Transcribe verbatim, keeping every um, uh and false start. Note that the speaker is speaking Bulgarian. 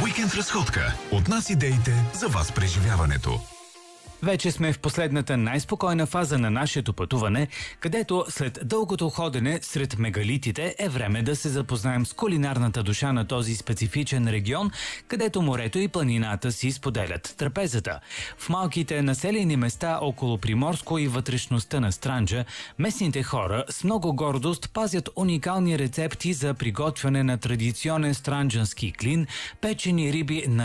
Уикенд разходка. От нас идеите за вас преживяването. Вече сме в последната най-спокойна фаза на нашето пътуване, където след дългото ходене сред мегалитите е време да се запознаем с кулинарната душа на този специфичен регион, където морето и планината си споделят трапезата. В малките населени места около Приморско и вътрешността на Странджа, местните хора с много гордост пазят уникални рецепти за приготвяне на традиционен странджански клин, печени риби на